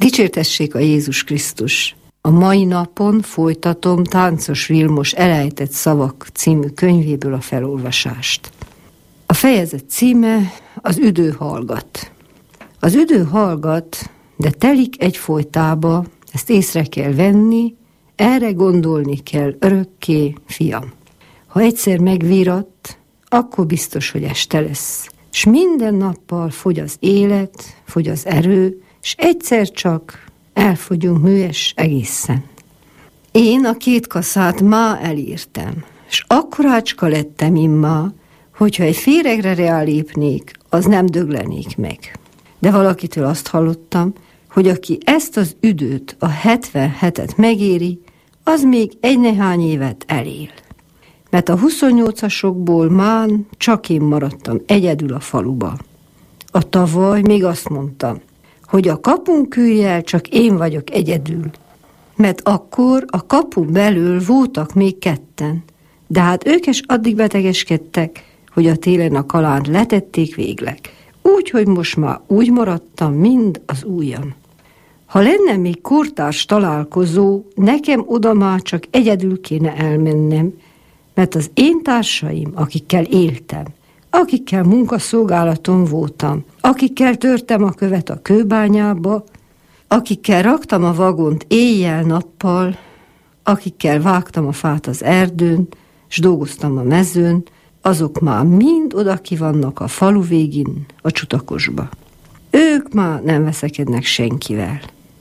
Dicsértessék a Jézus Krisztus! A mai napon folytatom Táncos Vilmos Elejtett szavak című könyvéből a felolvasást. A fejezet címe az üdő hallgat. Az üdő hallgat, de telik egyfolytába, ezt észre kell venni, erre gondolni kell örökké, fiam. Ha egyszer megvíratt, akkor biztos, hogy este lesz. S minden nappal fogy az élet, fogy az erő, s egyszer csak elfogyunk műes egészen. Én a 2 kaszát ma elírtam, s akkorácska lettem immá, hogyha egy féregre reálépnék, az nem döglenék meg. De valakitől azt hallottam, hogy aki ezt az üdőt, a 77-et megéri, az még egy-nehány évet elél. Mert a 28-asokból mán csak én maradtam egyedül a faluba. A tavaly még azt mondtam, hogy a kapun kőjel csak én vagyok egyedül, mert akkor a kapun belül voltak még 2, de hát ők is addig betegeskedtek, hogy a télen a kalánt letették végleg. Úgyhogy most már úgy maradtam, mind az ujjam. Ha lenne még kortárs találkozó, nekem oda már csak egyedül kéne elmennem, mert az én társaim, akikkel éltem, akikkel munkaszolgálaton voltam, akikkel törtem a követ a kőbányába, akikkel raktam a vagont éjjel-nappal, akikkel vágtam a fát az erdőn, s dolgoztam a mezőn, azok már mind oda ki vannak a falu végén, a Csutakosba. Ők már nem veszekednek senkivel.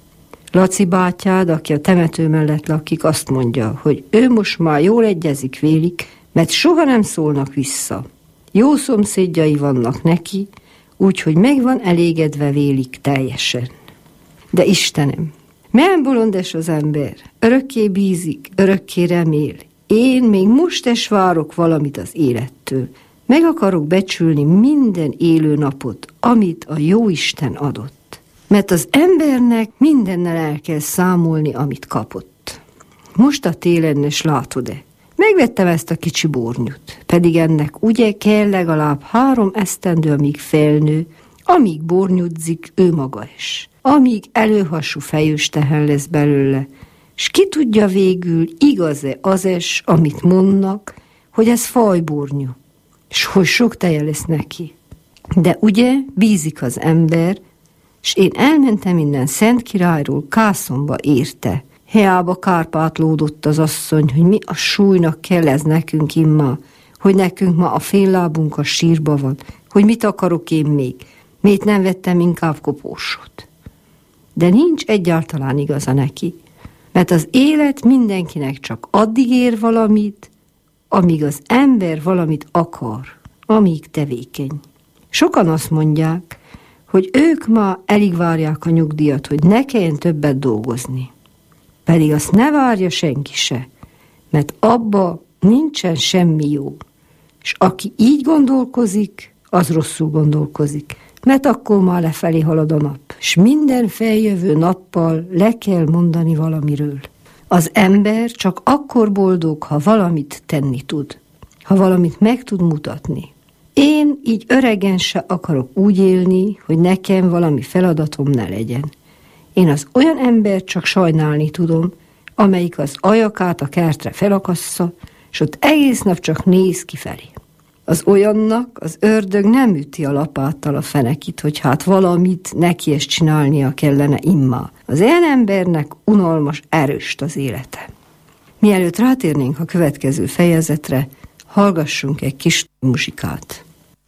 Laci bátyád, aki a temető mellett lakik, azt mondja, hogy ő most már jól egyezik vélik, mert soha nem szólnak vissza. Jó szomszédjai vannak neki, úgyhogy meg van elégedve vélik teljesen. De Istenem, milyen bolondes az ember, örökké bízik, örökké remél. Én még most is várok valamit az élettől. Meg akarok becsülni minden élő napot, amit a Jóisten adott. Mert az embernek mindennel el kell számolni, amit kapott. Most a télen is látod-e? Megvettem ezt a kicsi bornyut, pedig ennek ugye kell legalább 3 esztendő, amíg felnő, amíg bornyudzik ő maga is, amíg előhasú fejős tehen lesz belőle, s ki tudja végül, igaz-e az is, amit mondnak, hogy ez fajbornyú, s hogy sok teje lesz neki. De ugye bízik az ember, s én elmentem innen Szentkirályról Kászonba érte. Hiába kárpátlódott az asszony, hogy mi a súlynak kell ez nekünk imma, hogy nekünk ma a fél lábunk a sírba van, hogy mit akarok én még, miért nem vettem inkább kopósot. De nincs egyáltalán igaza neki, mert az élet mindenkinek csak addig ér valamit, amíg az ember valamit akar, amíg tevékeny. Sokan azt mondják, hogy ők ma elég várják a nyugdíjat, hogy ne kelljen többet dolgozni. Pedig azt ne várja senki se, mert abba nincsen semmi jó. És aki így gondolkozik, az rosszul gondolkozik, mert akkor már lefelé halad a nap, és minden feljövő nappal le kell mondani valamiről. Az ember csak akkor boldog, ha valamit tenni tud, ha valamit meg tud mutatni. Én így öregen se akarok úgy élni, hogy nekem valami feladatom ne legyen. Én az olyan ember csak sajnálni tudom, amelyik az ajakát a kertre felakassza, s ott egész nap csak néz kifelé. Az olyannak az ördög nem üti a lapáttal a fenekit, hogy hát valamit neki is csinálnia kellene immá. Az ilyen embernek unalmas, erőst az élete. Mielőtt rátérnénk a következő fejezetre, hallgassunk egy kis muzsikát.